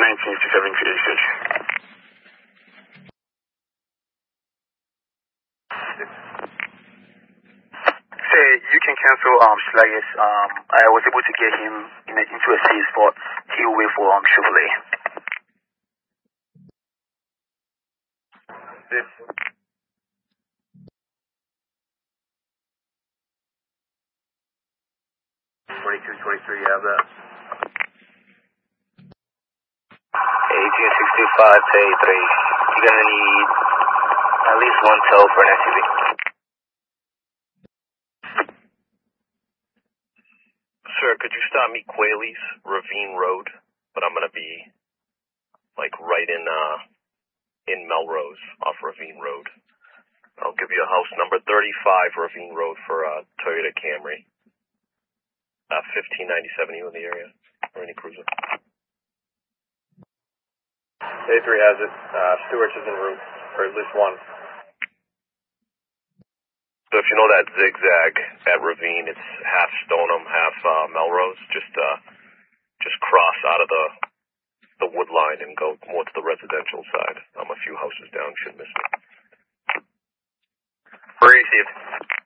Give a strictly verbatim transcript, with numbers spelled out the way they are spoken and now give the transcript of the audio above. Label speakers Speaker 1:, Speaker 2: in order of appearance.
Speaker 1: nineteen fifty-seven to eighty-six. Say, you can cancel um Slaggers. Um, I was able to get him in a, into a safe spot. He'll wait for um triple A.
Speaker 2: This. twenty-two twenty-three, you have that?
Speaker 3: eighteen sixty-five to eighty-three. You're gonna need at least one tow for an S U V.
Speaker 4: Sir, could you stop me Quailey's Ravine Road? But I'm gonna be like right in uh in Melrose off Ravine Road. I'll give you a house number thirty-five Ravine Road for uh Toyota Camry. Uh fifteen ninety-seven, you in the area? Or any cruiser?
Speaker 2: A three has it. Uh, Stewart's is en route, or at least one.
Speaker 4: So if you know that zigzag at Ravine, it's half Stoneham, half uh, Melrose. Just uh, just cross out of the the wood line and go more to the residential side. I'm a few houses down. Shouldn't miss me.
Speaker 3: Received.